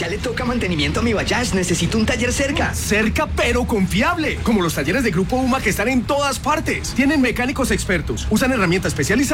ya le toca mantenimiento a mi Bajaj. Necesito un taller cerca. Cerca, pero confiable. Como los talleres de Grupo UMA que están en todas partes. Tienen mecánicos expertos. Usan herramientas especializadas